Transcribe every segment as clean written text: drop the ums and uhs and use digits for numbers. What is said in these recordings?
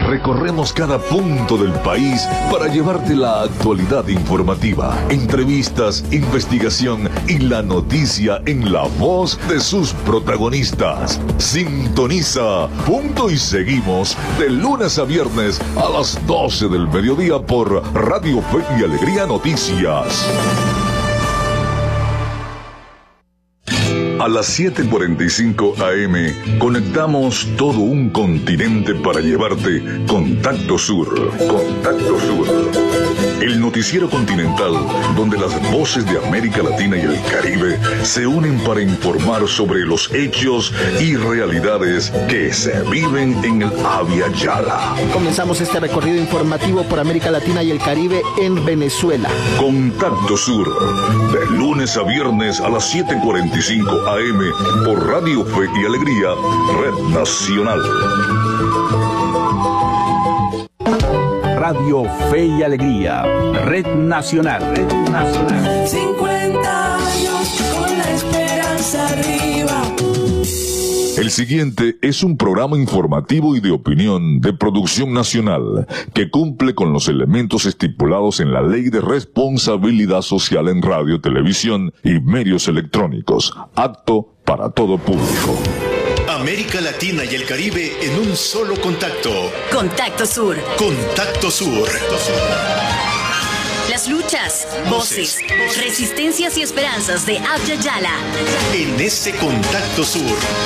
Recorremos cada punto del país para llevarte la actualidad informativa, entrevistas, investigación y la noticia en la voz de sus protagonistas. Sintoniza Punto y Seguimos de lunes a viernes a las 12 del mediodía por Radio Fe y Alegría Noticias. A las 7:45 AM conectamos todo un continente para llevarte Contacto Sur. Contacto Sur. El noticiero continental donde las voces de América Latina y el Caribe se unen para informar sobre los hechos y realidades que se viven en el Abya Yala. Comenzamos este recorrido informativo por América Latina y el Caribe en Venezuela. Contacto Sur, de lunes a viernes a las 7:45 AM por Radio Fe y Alegría, Red Nacional. Radio Fe y Alegría, Red Nacional. Red Nacional. 50 años con la esperanza arriba. El siguiente es un programa informativo y de opinión de producción nacional que cumple con los elementos estipulados en la Ley de Responsabilidad Social en Radio, Televisión y Medios Electrónicos, apto para todo público. América Latina y el Caribe en un solo contacto. Contacto Sur. Contacto Sur. Las luchas, voces, resistencias y esperanzas de Abya Yala. En ese Contacto Sur.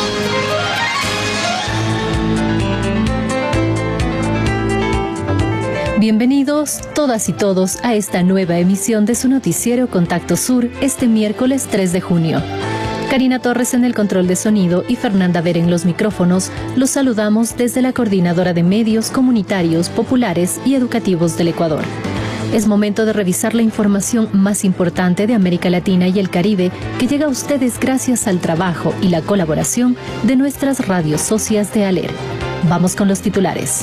Bienvenidos todas y todos a esta nueva emisión de su noticiero Contacto Sur este miércoles 3 de junio. Karina Torres en el control de sonido y Fernanda Ver en los micrófonos. Los saludamos desde la Coordinadora de Medios Comunitarios, Populares y Educativos del Ecuador. Es momento de revisar la información más importante de América Latina y el Caribe que llega a ustedes gracias al trabajo y la colaboración de nuestras radios socias de ALER. Vamos con los titulares.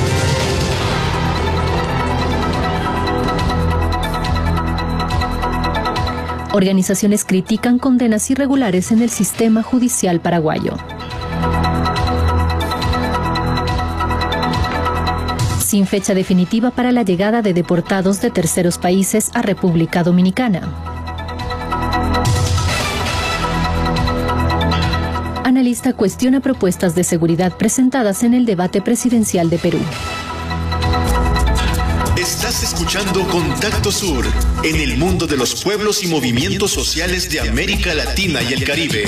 Organizaciones critican condenas irregulares en el sistema judicial paraguayo. Sin fecha definitiva para la llegada de deportados de terceros países a República Dominicana. Analista cuestiona propuestas de seguridad presentadas en el debate presidencial de Perú. Estás escuchando Contacto Sur, en el mundo de los pueblos y movimientos sociales de América Latina y el Caribe.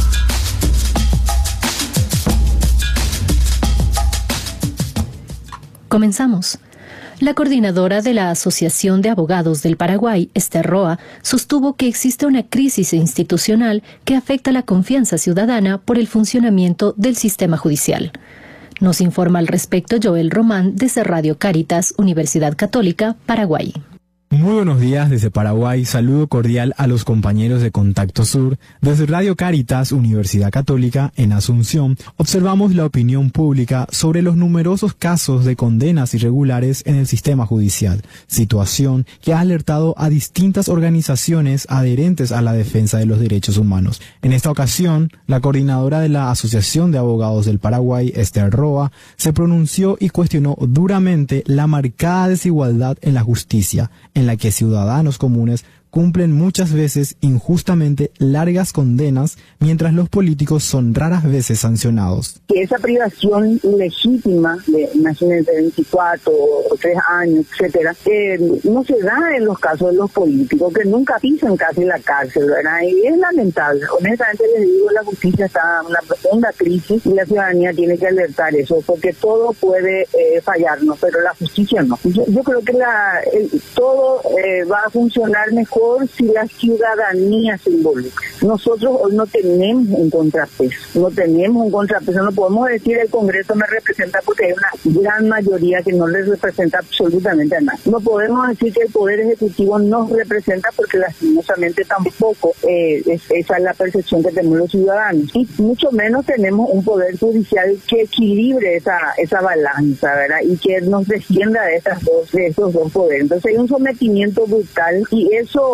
Comenzamos. La coordinadora de la Asociación de Abogados del Paraguay, Esther Roa, sostuvo que existe una crisis institucional que afecta la confianza ciudadana por el funcionamiento del sistema judicial. Nos informa al respecto Joel Román desde Radio Cáritas, Universidad Católica, Paraguay. Muy buenos días desde Paraguay, saludo cordial a los compañeros de Contacto Sur. Desde Radio Cáritas, Universidad Católica, en Asunción, observamos la opinión pública sobre los numerosos casos de condenas irregulares en el sistema judicial, situación que ha alertado a distintas organizaciones adherentes a la defensa de los derechos humanos. En esta ocasión, la coordinadora de la Asociación de Abogados del Paraguay, Esther Roa, se pronunció y cuestionó duramente la marcada desigualdad en la justicia, en la que ciudadanos comunes cumplen muchas veces injustamente largas condenas, mientras los políticos son raras veces sancionados. Que esa privación ilegítima, de imagínense 24 o 3 años, etcétera, no se da en los casos de los políticos, que nunca pisan casi la cárcel, ¿verdad? Y es lamentable. Honestamente les digo, la justicia está en una profunda crisis y la ciudadanía tiene que alertar eso, porque todo puede fallarnos, pero la justicia no. Yo creo que todo va a funcionar mejor si la ciudadanía se involucra. Nosotros hoy no tenemos un contrapeso, no podemos decir el Congreso me representa porque hay una gran mayoría que no les representa absolutamente a nadie. No podemos decir que el Poder Ejecutivo nos representa porque lastimosamente tampoco esa es la percepción que tenemos los ciudadanos. Y mucho menos tenemos un Poder Judicial que equilibre esa balanza, ¿verdad? Y que nos defienda de estos dos poderes. Entonces hay un sometimiento brutal y eso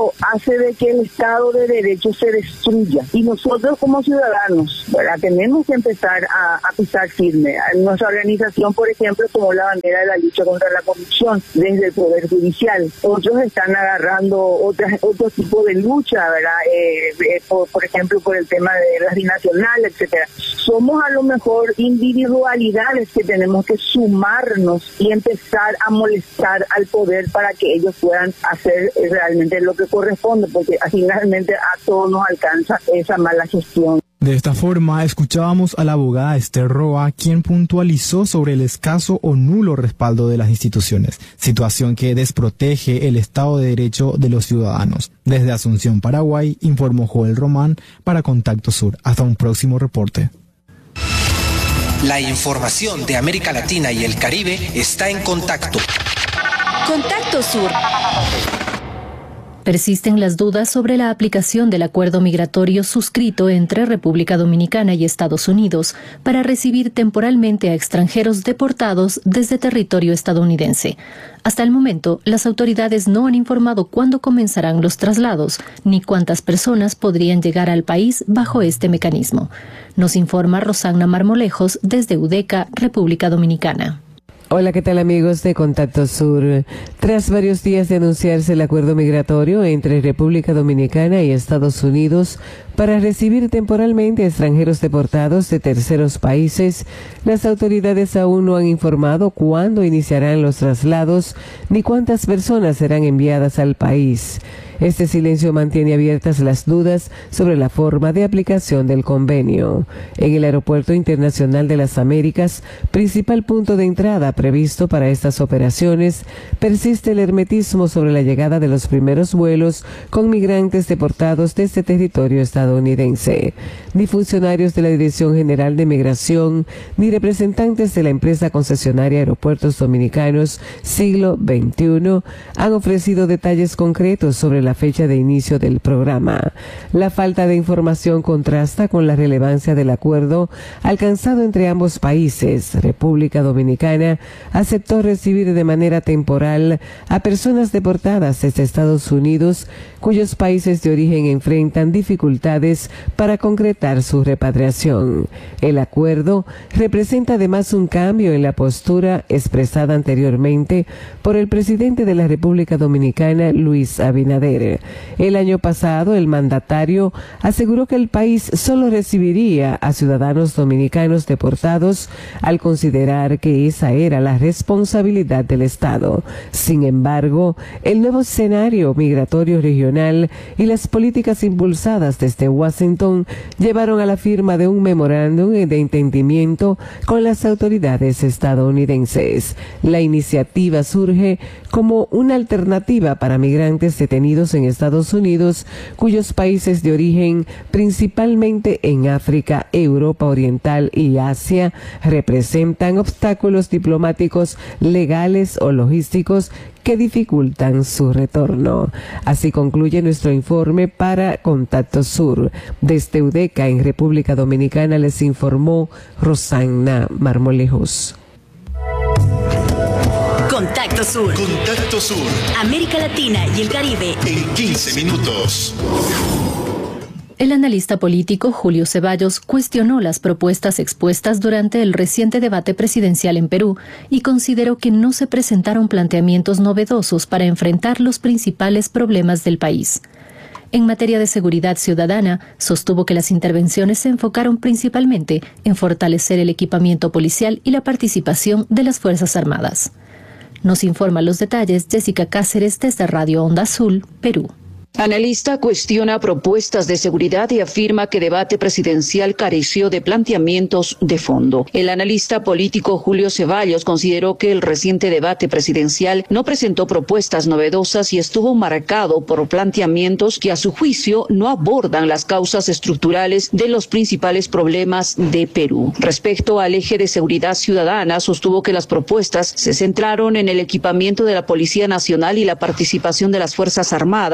esto hace de que el Estado de Derecho se destruya. Y nosotros como ciudadanos, ¿verdad?, tenemos que empezar a pisar firme. Nuestra organización, por ejemplo, tomó la bandera de la lucha contra la corrupción desde el Poder Judicial. Otros están agarrando otro tipo de lucha, ¿verdad? Por ejemplo, por el tema de la binacional, etcétera. Somos a lo mejor individualidades que tenemos que sumarnos y empezar a molestar al poder para que ellos puedan hacer realmente lo que corresponde, porque finalmente a todos nos alcanza esa mala gestión. De esta forma, escuchábamos a la abogada Esther Roa, quien puntualizó sobre el escaso o nulo respaldo de las instituciones, situación que desprotege el Estado de Derecho de los ciudadanos. Desde Asunción, Paraguay, informó Joel Román para Contacto Sur. Hasta un próximo reporte. La información de América Latina y el Caribe está en Contacto. Contacto Sur. Persisten las dudas sobre la aplicación del acuerdo migratorio suscrito entre República Dominicana y Estados Unidos para recibir temporalmente a extranjeros deportados desde territorio estadounidense. Hasta el momento, las autoridades no han informado cuándo comenzarán los traslados, ni cuántas personas podrían llegar al país bajo este mecanismo. Nos informa Rosana Marmolejos desde Udeca, República Dominicana. Hola, ¿qué tal amigos de Contacto Sur? Tras varios días de anunciarse el acuerdo migratorio entre República Dominicana y Estados Unidos para recibir temporalmente a extranjeros deportados de terceros países, las autoridades aún no han informado cuándo iniciarán los traslados ni cuántas personas serán enviadas al país. Este silencio mantiene abiertas las dudas sobre la forma de aplicación del convenio. En el Aeropuerto Internacional de las Américas, principal punto de entrada previsto para estas operaciones, persiste el hermetismo sobre la llegada de los primeros vuelos con migrantes deportados de este territorio estadounidense. Ni funcionarios de la Dirección General de Migración, ni representantes de la empresa concesionaria Aeropuertos Dominicanos Siglo XXI han ofrecido detalles concretos sobre la fecha de inicio del programa. La falta de información contrasta con la relevancia del acuerdo alcanzado entre ambos países. República Dominicana aceptó recibir de manera temporal a personas deportadas desde Estados Unidos, cuyos países de origen enfrentan dificultades para concretar su repatriación. El acuerdo representa además un cambio en la postura expresada anteriormente por el presidente de la República Dominicana, Luis Abinader. El año pasado, el mandatario aseguró que el país solo recibiría a ciudadanos dominicanos deportados al considerar que esa era la responsabilidad del Estado. Sin embargo, el nuevo escenario migratorio regional y las políticas impulsadas desde Washington llevaron a la firma de un memorándum de entendimiento con las autoridades estadounidenses. La iniciativa surge como una alternativa para migrantes detenidos en Estados Unidos, cuyos países de origen, principalmente en África, Europa Oriental y Asia, representan obstáculos diplomáticos, legales o logísticos que dificultan su retorno. Así concluye nuestro informe para Contacto Sur. Desde Udeca, en República Dominicana, les informó Rosana Marmolejos. Contacto Sur. Contacto Sur. América Latina y el Caribe. En 15 minutos. El analista político Julio Ceballos cuestionó las propuestas expuestas durante el reciente debate presidencial en Perú y consideró que no se presentaron planteamientos novedosos para enfrentar los principales problemas del país. En materia de seguridad ciudadana, sostuvo que las intervenciones se enfocaron principalmente en fortalecer el equipamiento policial y la participación de las Fuerzas Armadas. Nos informa los detalles Jessica Cáceres desde Radio Onda Azul, Perú. Analista cuestiona propuestas de seguridad y afirma que debate presidencial careció de planteamientos de fondo. El analista político Julio Ceballos consideró que el reciente debate presidencial no presentó propuestas novedosas y estuvo marcado por planteamientos que a su juicio no abordan las causas estructurales de los principales problemas de Perú. Respecto al eje de seguridad ciudadana, sostuvo que las propuestas se centraron en el equipamiento de la Policía Nacional y la participación de las Fuerzas Armadas, dejando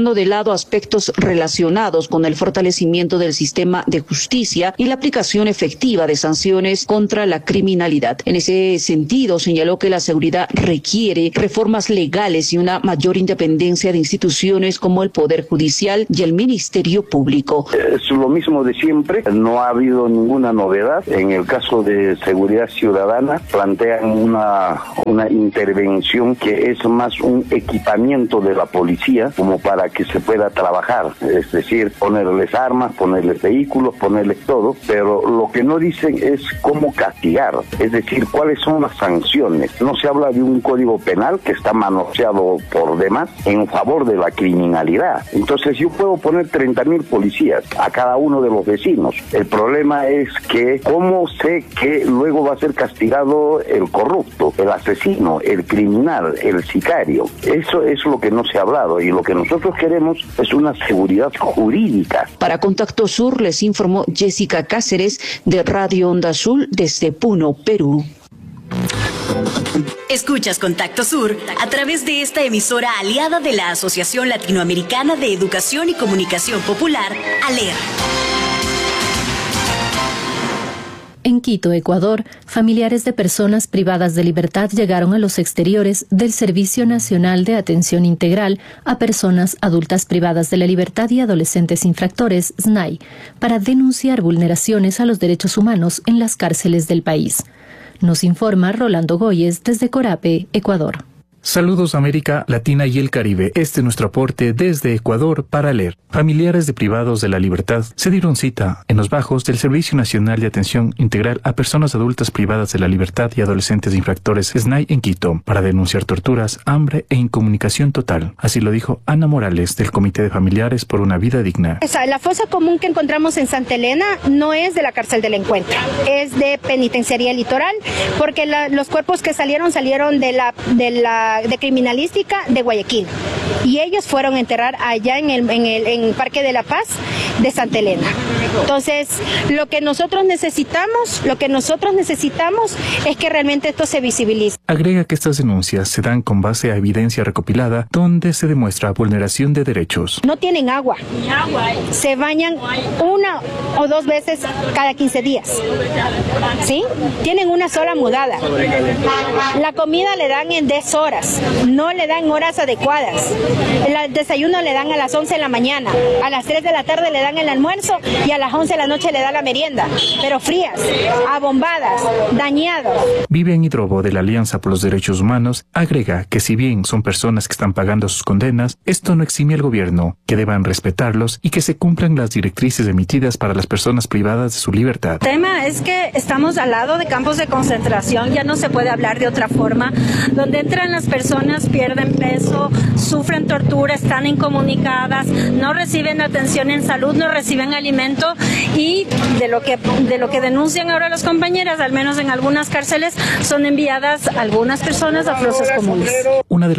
dejando de lado aspectos relacionados con el fortalecimiento del sistema de justicia y la aplicación efectiva de sanciones contra la criminalidad. En ese sentido, señaló que la seguridad requiere reformas legales y una mayor independencia de instituciones como el Poder Judicial y el Ministerio Público. Es lo mismo de siempre, no ha habido ninguna novedad. En el caso de seguridad ciudadana, plantean una intervención que es más un equipamiento de la policía como para que se pueda trabajar, es decir, ponerles armas, ponerles vehículos, ponerles todo, pero lo que no dicen es cómo castigar, es decir, cuáles son las sanciones. No se habla de un código penal que está manoseado por demás en favor de la criminalidad. Entonces yo puedo poner 30.000 policías a cada uno de los vecinos. El problema es que cómo sé que luego va a ser castigado el corrupto, el asesino, el criminal, el sicario. Eso es lo que no se ha hablado y lo que nosotros queremos es una seguridad jurídica. Para Contacto Sur les informó Jessica Cáceres de Radio Onda Azul desde Puno, Perú. Escuchas Contacto Sur a través de esta emisora aliada de la Asociación Latinoamericana de Educación y Comunicación Popular, ALER. En Quito, Ecuador, familiares de personas privadas de libertad llegaron a los exteriores del Servicio Nacional de Atención Integral a Personas Adultas Privadas de la Libertad y Adolescentes Infractores, SNAI, para denunciar vulneraciones a los derechos humanos en las cárceles del país. Nos informa Rolando Goyes desde Corape, Ecuador. Saludos América Latina y el Caribe. Este es nuestro aporte desde Ecuador para ALER. Familiares de privados de la libertad se dieron cita en los bajos del Servicio Nacional de Atención Integral a Personas Adultas Privadas de la Libertad y Adolescentes Infractores SNAI en Quito para denunciar torturas, hambre e incomunicación total. Así lo dijo Ana Morales del Comité de Familiares por una Vida Digna. La fosa común que encontramos en Santa Elena no es de la cárcel del Encuentro, es de Penitenciaría Litoral, porque los cuerpos que salieron de criminalística de Guayaquil y ellos fueron a enterrar allá en el Parque de la Paz de Santa Elena. Entonces, lo que nosotros necesitamos es que realmente esto se visibilice. Agrega que estas denuncias se dan con base a evidencia recopilada donde se demuestra vulneración de derechos. No tienen agua. Se bañan 1 o 2 veces cada 15 días. ¿Sí? Tienen una sola mudada. La comida le dan en 10 horas. No le dan horas adecuadas. El desayuno le dan a las 11 de la mañana. A las 3 de la tarde le dan el almuerzo y a las 11 de la noche le da la merienda. Pero frías, abombadas, dañadas. Vivian Hidrobo de la Alianza por los Derechos Humanos agrega que si bien son personas que están pagando sus condenas, esto no exime al gobierno, que deban respetarlos y que se cumplan las directrices emitidas para las personas privadas de su libertad. El tema es que estamos al lado de campos de concentración, ya no se puede hablar de otra forma, donde entran las personas, pierden peso, sufren tortura, están incomunicadas, no reciben atención en salud, no reciben alimento y de lo que denuncian ahora las compañeras, al menos en algunas cárceles, son enviadas algunas personas a fosas comunes. Una de